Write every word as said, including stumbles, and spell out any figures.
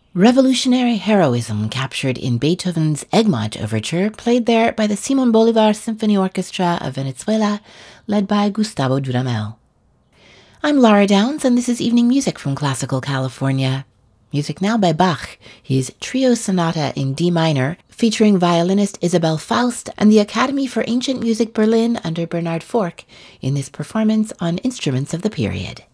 Revolutionary heroism captured in Beethoven's Egmont Overture, played there by the Simon Bolivar Symphony Orchestra of Venezuela, led by Gustavo Dudamel. I'm Laura Downs, and this is Evening Music from Classical California. Music now by Bach, his Trio Sonata in D minor, featuring violinist Isabel Faust and the Academy for Ancient Music Berlin under Bernard Fork in this performance on instruments of the period.